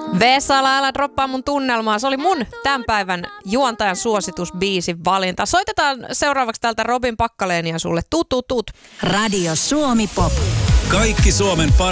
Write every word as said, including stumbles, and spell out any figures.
Vesala, älä droppaa mun tunnelmaa. Se oli mun tämän päivän juontajan suositusbiisin valinta. Soitetaan seuraavaksi täältä Robin Pakkaleenia sulle. Tuut, tuut, tuut. Radio Suomi Pop. Kaikki Suomen